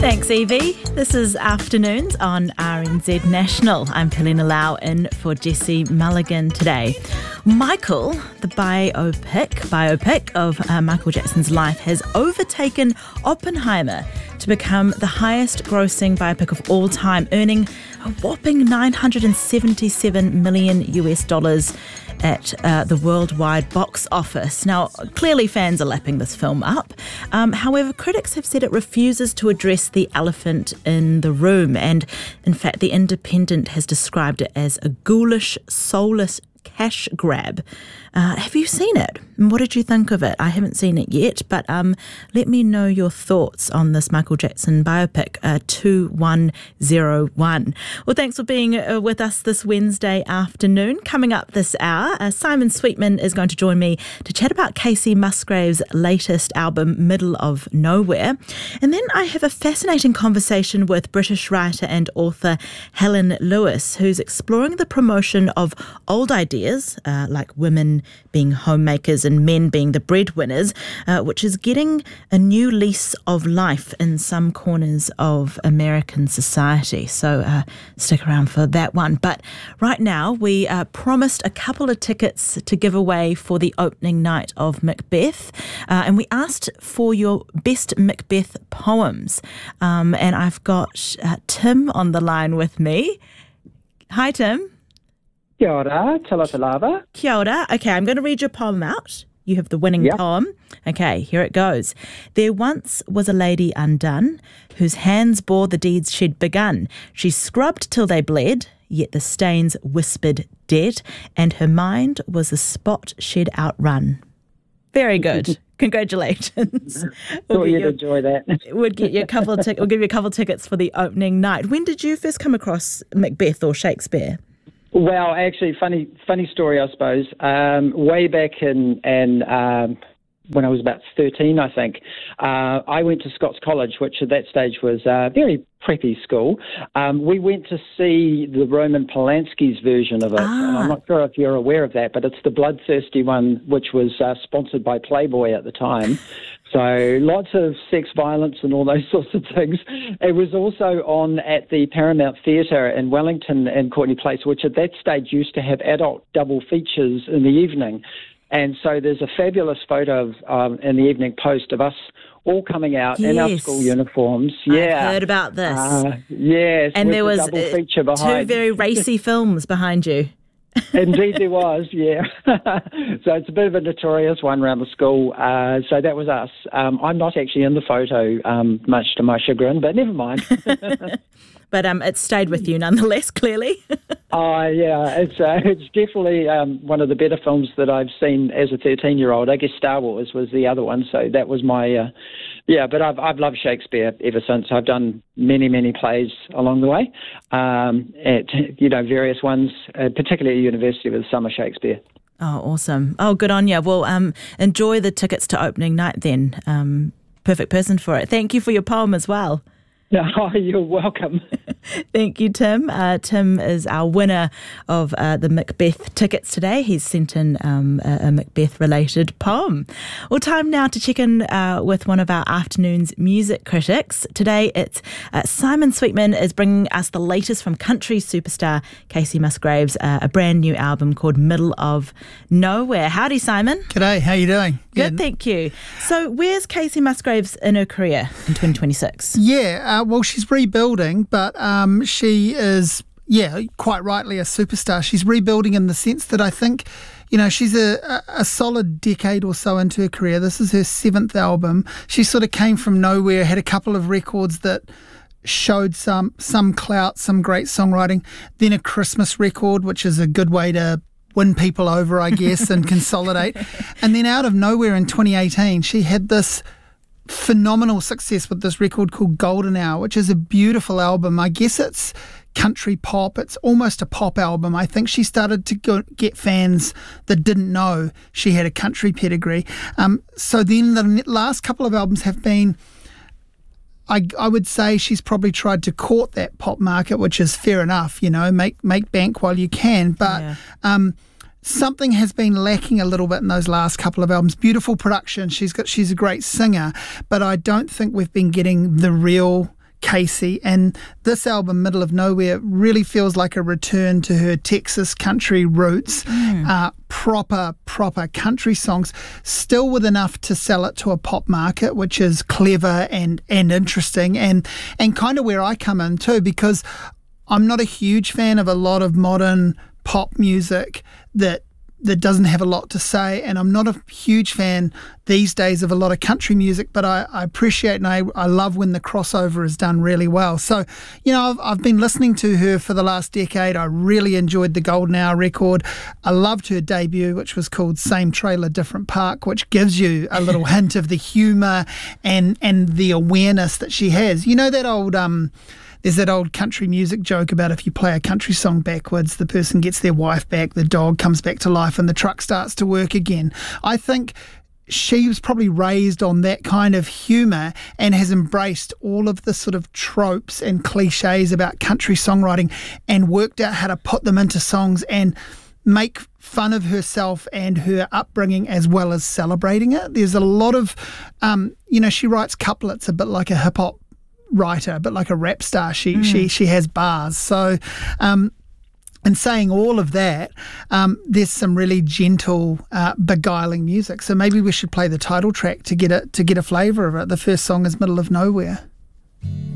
Thanks, Evie. This is Afternoons on RNZ National. I'm Helena Lau in for Jesse Mulligan today. Michael, the biopic of Michael Jackson's life, has overtaken Oppenheimer to become the highest grossing biopic of all time, earning a whopping $977 million at the worldwide box office. Now, clearly fans are lapping this film up. However, critics have said it refuses to address the elephant in the room. And in fact, The Independent has described it as a ghoulish, soulless cash grab. Have you seen it? And what did you think of it? I haven't seen it yet, but let me know your thoughts on this Michael Jackson biopic, 2101. Well, thanks for being with us this Wednesday afternoon. Coming up this hour, Simon Sweetman is going to join me to chat about Kacey Musgraves' latest album, Middle of Nowhere. And then I have a fascinating conversation with British writer and author Helen Lewis, who's exploring the promotion of old ideas, like women being homemakers and men being the breadwinners, which is getting a new lease of life in some corners of American society. So stick around for that one. But right now, we promised a couple of tickets to give away for the opening night of Macbeth, and we asked for your best Macbeth poems. And I've got Tim on the line with me. Hi, Tim. Kia ora, tala lava. Kia ora. Okay, I'm going to read your poem out. You have the winning poem. Okay, here it goes. There once was a lady undone, whose hands bore the deeds she'd begun. She scrubbed till they bled, yet the stains whispered dead, and her mind was the spot she'd outrun. Very good. Congratulations. Thought you'd enjoy that. We'll give you a couple of tickets for the opening night. When did you first come across Macbeth or Shakespeare? Well, actually, funny story, I suppose. Way back in when I was about 13, I think, I went to Scots College, which at that stage was a very preppy school. We went to see the Roman Polanski's version of it. And I'm not sure if you're aware of that, but it's the bloodthirsty one, which was sponsored by Playboy at the time. So lots of sex violence and all those sorts of things. It was also on at the Paramount Theatre in Wellington and Courtney Place, which at that stage used to have adult double features in the evening. And so there's a fabulous photo of, in the Evening Post of us all coming out in our school uniforms. Yeah, I've heard about this. Yes, and there was double feature behind. Two very racy films behind you. Indeed there was, yeah. So it's a bit of a notorious one around the school. So that was us. I'm not actually in the photo, much to my chagrin, but never mind. But it stayed with you nonetheless, clearly. Yeah, it's definitely one of the better films that I've seen as a 13-year-old. I guess Star Wars was the other one, so that was my... but I've loved Shakespeare ever since. I've done many plays along the way, at various ones, particularly at university with Summer Shakespeare. Oh, awesome. Oh, good on you. Well, enjoy the tickets to opening night then. Perfect person for it. Thank you for your poem as well. Oh, you're welcome. Thank you, Tim. Tim is our winner of the Macbeth tickets today. He's sent in a Macbeth-related poem. Well, time now to check in with one of our afternoon's music critics. Today, it's Simon Sweetman is bringing us the latest from country superstar Kacey Musgraves, a brand new album called Middle of Nowhere. Howdy, Simon. G'day, how you doing? Good, thank you. So where's Kacey Musgraves in her career in 2026? Well, she's rebuilding, but she is, quite rightly a superstar. She's rebuilding in the sense that I think, she's a solid decade or so into her career. This is her 7th album. She sort of came from nowhere, had a couple of records that showed some clout, some great songwriting, then a Christmas record, which is a good way to win people over, I guess, and consolidate. And then out of nowhere in 2018, she had this phenomenal success with this record called Golden Hour, which is a beautiful album. I guess it's country pop. It's almost a pop album. I think she started to get fans that didn't know she had a country pedigree. So then the last couple of albums have been, I would say she's probably tried to court that pop market, which is fair enough, make bank while you can. But something has been lacking a little bit in those last couple of albums. Beautiful production. She's a great singer, but I don't think we've been getting the real Casey, and this album, Middle of Nowhere, really feels like a return to her Texas country roots. Proper country songs, still with enough to sell it to a pop market, which is clever and interesting, and kind of where I come in too, because I'm not a huge fan of a lot of modern pop music that doesn't have a lot to say, and I'm not a huge fan these days of a lot of country music, but I appreciate and I love when the crossover is done really well. So, I've been listening to her for the last decade. I really enjoyed the Golden Hour record. I loved her debut, which was called Same Trailer, Different Park, which gives you a little hint of the humour and the awareness that she has. You know that old... There's that old country music joke about if you play a country song backwards, the person gets their wife back, the dog comes back to life, and the truck starts to work again. I think she was probably raised on that kind of humour and has embraced all of the sort of tropes and cliches about country songwriting and worked out how to put them into songs and make fun of herself and her upbringing as well as celebrating it. There's a lot of, she writes couplets a bit like a hip-hop writer, but like a rap star. She has bars. So in saying all of that, there's some really gentle, beguiling music. So maybe we should play the title track to get a flavour of it. The first song is Middle of Nowhere.